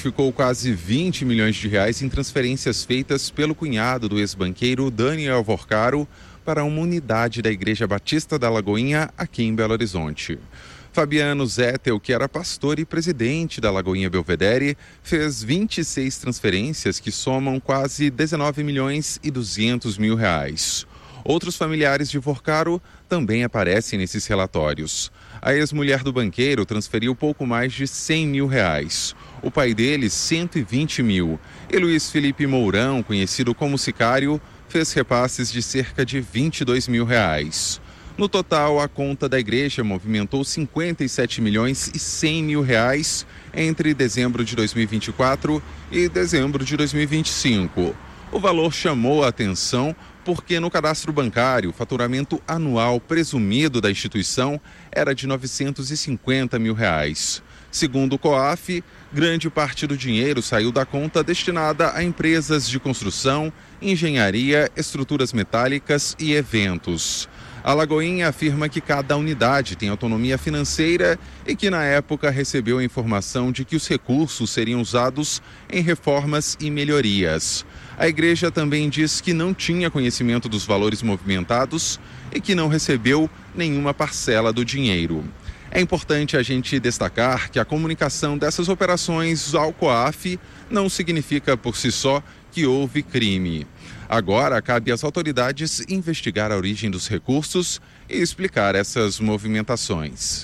identificou quase 20 milhões de reais em transferências feitas pelo cunhado do ex-banqueiro Daniel Vorcaro para uma unidade da Igreja Batista da Lagoinha, aqui em Belo Horizonte. Fabiano Zettel, que era pastor e presidente da Lagoinha Belvedere, fez 26 transferências que somam quase 19 milhões e 200 mil reais. Outros familiares de Vorcaro também aparecem nesses relatórios. A ex-mulher do banqueiro transferiu pouco mais de 100 mil reais. O pai dele, 120 mil. E Luiz Felipe Mourão, conhecido como Sicário, fez repasses de cerca de 22 mil reais. No total, a conta da igreja movimentou 57 milhões e 100 mil reais entre dezembro de 2024 e dezembro de 2025. O valor chamou a atenção porque no cadastro bancário o faturamento anual presumido da instituição era de 950 mil reais. Segundo o COAF, grande parte do dinheiro saiu da conta destinada a empresas de construção, engenharia, estruturas metálicas e eventos. A Lagoinha afirma que cada unidade tem autonomia financeira e que na época recebeu a informação de que os recursos seriam usados em reformas e melhorias. A igreja também diz que não tinha conhecimento dos valores movimentados e que não recebeu nenhuma parcela do dinheiro. É importante a gente destacar que a comunicação dessas operações ao COAF não significa por si só que houve crime. Agora, cabe às autoridades investigar a origem dos recursos e explicar essas movimentações.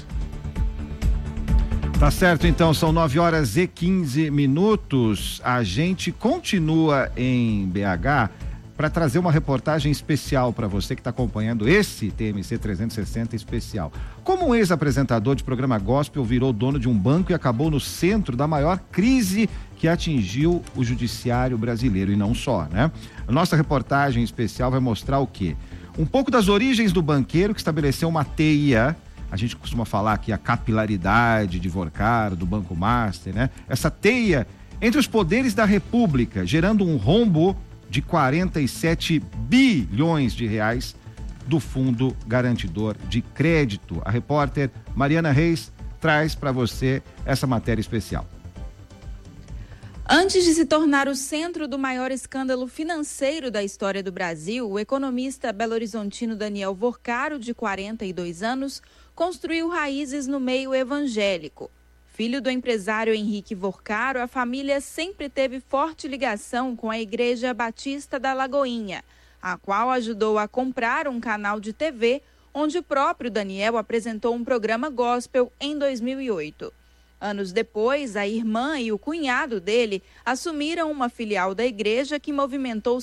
Tá certo, então, são 9h15. A gente continua em BH para trazer uma reportagem especial para você que está acompanhando esse TMC 360 especial. Como um ex-apresentador de programa gospel virou dono de um banco e acabou no centro da maior crise que atingiu o judiciário brasileiro, e não só, né? A nossa reportagem especial vai mostrar o quê? Um pouco das origens do banqueiro que estabeleceu uma teia. A gente costuma falar aqui a capilaridade de Vorcaro, do Banco Master, né? Essa teia entre os poderes da República, gerando um rombo de 47 bilhões de reais do Fundo Garantidor de Crédito. A repórter Mariana Reis traz para você essa matéria especial. Antes de se tornar o centro do maior escândalo financeiro da história do Brasil, o economista belo-horizontino Daniel Vorcaro, de 42 anos, construiu raízes no meio evangélico. Filho do empresário Henrique Vorcaro, a família sempre teve forte ligação com a Igreja Batista da Lagoinha, a qual ajudou a comprar um canal de TV, onde o próprio Daniel apresentou um programa gospel em 2008. Anos depois, a irmã e o cunhado dele assumiram uma filial da igreja que movimentou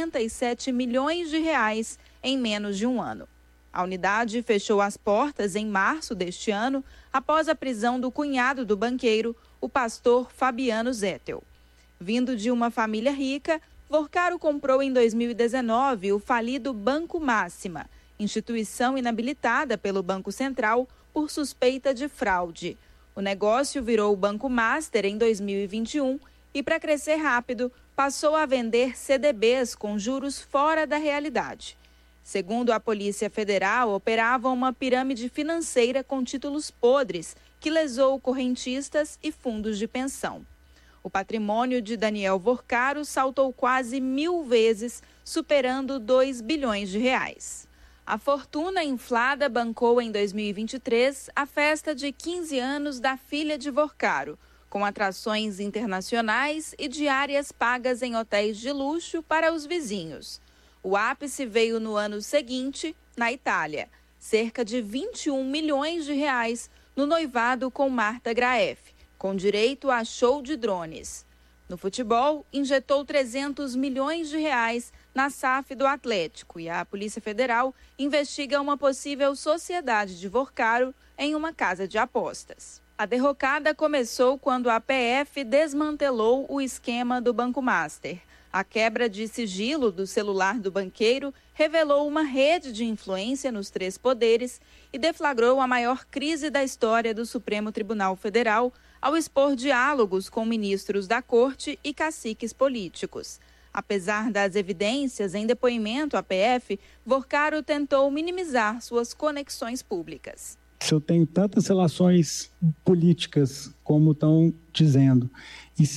57 milhões de reais em menos de um ano. A unidade fechou as portas em março deste ano, após a prisão do cunhado do banqueiro, o pastor Fabiano Zettel. Vindo de uma família rica, Vorcaro comprou em 2019 o falido Banco Máxima, instituição inabilitada pelo Banco Central por suspeita de fraude. O negócio virou o Banco Master em 2021 e, para crescer rápido, passou a vender CDBs com juros fora da realidade. Segundo a Polícia Federal, operava uma pirâmide financeira com títulos podres que lesou correntistas e fundos de pensão. O patrimônio de Daniel Vorcaro saltou quase 1000 vezes, superando 2 bilhões de reais. A fortuna inflada bancou em 2023 a festa de 15 anos da filha de Vorcaro, com atrações internacionais e diárias pagas em hotéis de luxo para os vizinhos. O ápice veio no ano seguinte, na Itália, cerca de 21 milhões de reais no noivado com Marta Graeff, com direito a show de drones. No futebol, injetou 300 milhões de reais na SAF do Atlético e a Polícia Federal investiga uma possível sociedade de Vorcaro em uma casa de apostas. A derrocada começou quando a PF desmantelou o esquema do Banco Master. A quebra de sigilo do celular do banqueiro revelou uma rede de influência nos três poderes e deflagrou a maior crise da história do Supremo Tribunal Federal ao expor diálogos com ministros da corte e caciques políticos. Apesar das evidências em depoimento à PF, Vorcaro tentou minimizar suas conexões públicas. Se eu tenho tantas relações políticas como estão dizendo, e